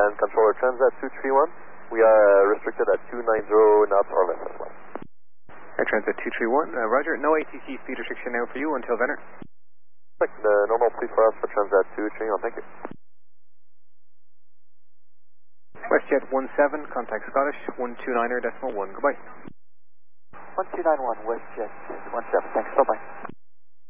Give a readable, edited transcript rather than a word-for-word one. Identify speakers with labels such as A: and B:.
A: And controller Transat 231, we are restricted at 290 knots or less as well.
B: Air Transat 231, roger. No ATC speed restriction now for you until Venner.
A: The normal speed for us for Transat 231, thank you.
B: WestJet 17, contact Scottish, 129.1, goodbye.
C: 1291, WestJet 17, thanks, bye-bye.